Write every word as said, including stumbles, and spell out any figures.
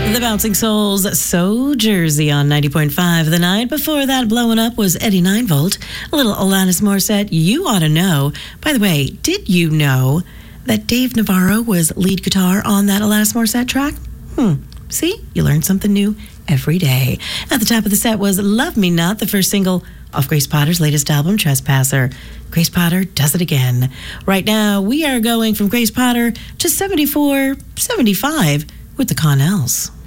The Bouncing Souls, So Jersey on ninety point five. The night before that, blowing up was Eddie Ninevolt. A little Alanis Morissette, You Ought to Know. By the way, did you know that Dave Navarro was lead guitar on that Alanis Morissette track? Hmm. See? You learn something new every day. At the top of the set was Love Me Not, the first single off Grace Potter's latest album, Trespasser. Grace Potter does it again. Right now, we are going from Grace Potter to seventy-four, seventy-five with the Connells.